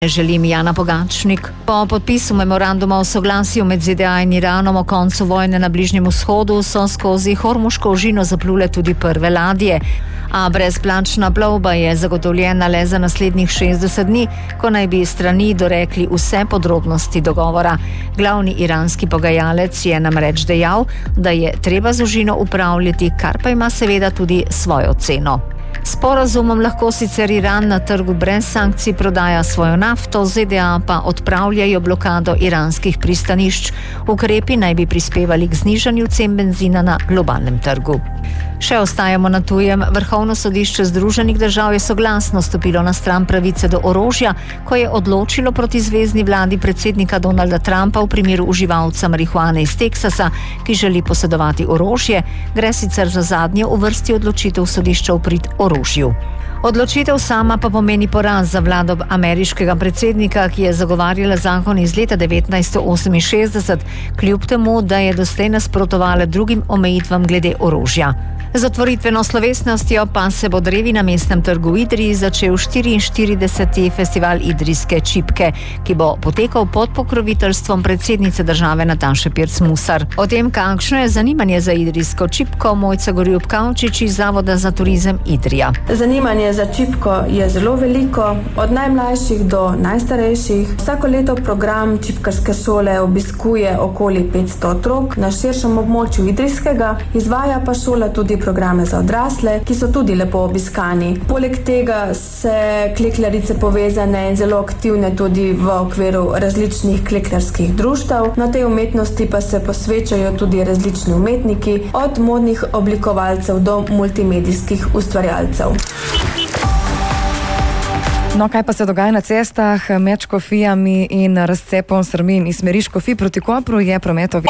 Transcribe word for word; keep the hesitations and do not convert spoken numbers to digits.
Želim Jana Pogačnik. Po podpisu memoranduma o soglasju med Z D A in Iranom o koncu vojne na Bližnjem vzhodu so skozi Hormuško ožino zaplule tudi prve ladje. A brezplačna plovba je zagotovljena le za naslednjih šestdeset dni, ko naj bi strani dorekli vse podrobnosti dogovora. Glavni iranski pogajalec je namreč dejal, da je treba z ožino upravljati, kar pa ima seveda tudi svojo ceno. S sporazumom lahko sicer Iran na trgu brez sankcij prodaja svojo nafto, Z D A pa odpravljajo blokado iranskih pristanišč. Ukrepi naj bi prispevali k znižanju cen benzina na globalnem trgu. Še ostajamo na tujem. Vrhovno sodišče Združenih držav je soglasno stopilo na stran pravice do orožja, ko je odločilo proti zvezni vladi predsednika Donalda Trumpa v primeru uživalca marihuane iz Teksasa, ki želi posedovati orožje. Gre sicer za zadnjo v vrsti odločitev sodišča v prid orožju. Odločitev sama pa pomeni poraz za vlado ameriškega predsednika, ki je zagovarjala zakon iz leta devetnajststo oseminšestdeset, kljub temu, da je doslej nasprotovala drugim omejitvam glede orožja. Z otvoritveno slovesnostjo pa se bo drevi na mestnem trgu v Idriji začel štiriinštirideseti festival idrijske čipke, ki bo potekal pod pokroviteljstvom predsednice države Nataše Pirc Musar. O tem, kakšno je zanimanje za idrijsko čipko, Mojca Gorjup Kavčič iz Zavoda za turizem Idrija. Zanimanje za čipko je zelo veliko, od najmlajših do najstarejših. Vsako leto program čipkarske šole obiskuje okoli petsto otrok na širšem območju Idrijskega, izvaja pa šola tudi programe za odrasle, ki so tudi lepo obiskani. Poleg tega se klekljarice povezane in zelo aktivne tudi v okviru različnih klekljarskih društev. Na tej umetnosti pa se posvečajo tudi različni umetniki, od modnih oblikovalcev do multimedijskih ustvarjalcev. No, kaj pa se dogaja na cestah med Škofijami in razcepom strmin iz smeri Škofij proti Kopru, je prometov